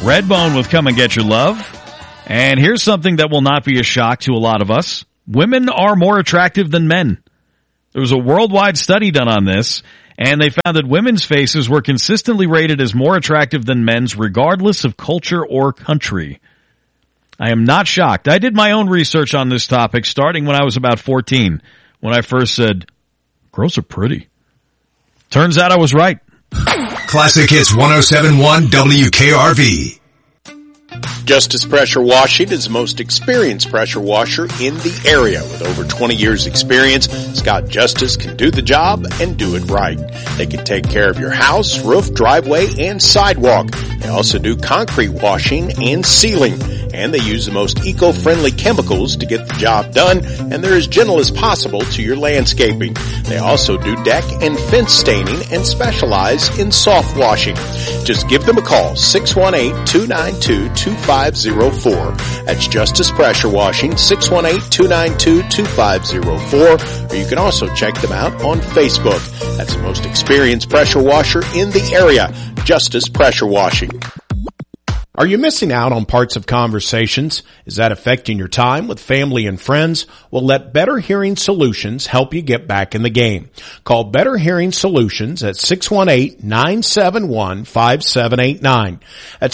Redbone with Come and Get Your Love. And here's something that will not be a shock to a lot of us. Women are more attractive than men. There was a worldwide study done on this, and they found that women's faces were consistently rated as more attractive than men's regardless of culture or country. I am not shocked. I did my own research on this topic starting when I was about 14, when I first said, girls are pretty. Turns out I was right. Classic Hits 107.1 WKRV. Justice Pressure Washing is the most experienced pressure washer in the area. With over 20 years experience, Scott Justice can do the job and do it right. They can take care of your house, roof, driveway, and sidewalk. They also do concrete washing and sealing. And they use the most eco-friendly chemicals to get the job done, and they're as gentle as possible to your landscaping. They also do deck and fence staining and specialize in soft washing. Just give them a call, 618-292-2504. That's Justice Pressure Washing, 618-292-2504. Or you can also check them out on Facebook. That's the most experienced pressure washer in the area, Justice Pressure Washing. Are you missing out on parts of conversations? Is that affecting your time with family and friends? Well, let Better Hearing Solutions help you get back in the game. Call Better Hearing Solutions at 618-971-5789. At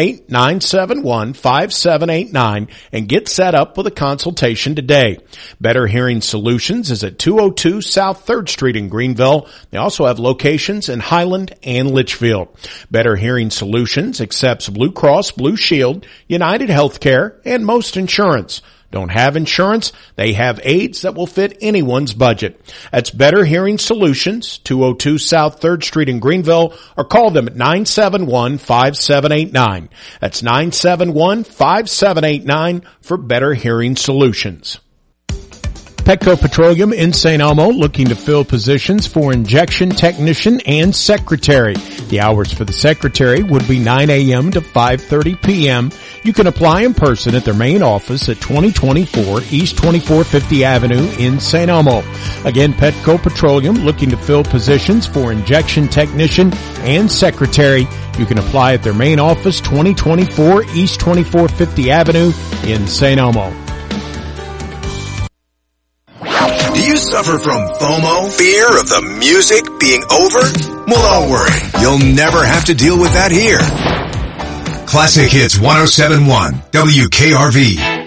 618-971-5789 and get set up with a consultation today. Better Hearing Solutions is at 202 South 3rd Street in Greenville. They also have locations in Highland and Litchfield. Better Hearing Solutions accepts Blue Cross Blue Shield, United Healthcare, and most insurance. Don't have insurance? They have aids that will fit anyone's budget. That's Better Hearing Solutions, 202 South 3rd Street in Greenville, or call them at 971-5789. That's 971-5789 for Better Hearing Solutions. Petco Petroleum in St. Elmo looking to fill positions for injection technician and secretary. The hours for the secretary would be 9 a.m. to 5:30 p.m. You can apply in person at their main office at 2024 East 2450 Avenue in St. Elmo. Again, Petco Petroleum looking to fill positions for injection technician and secretary. You can apply at their main office, 2024 East 2450 Avenue in St. Elmo. Do you suffer from FOMO? Fear of the music being over? Well, don't worry. You'll never have to deal with that here. Classic Hits 107.1 WKRV.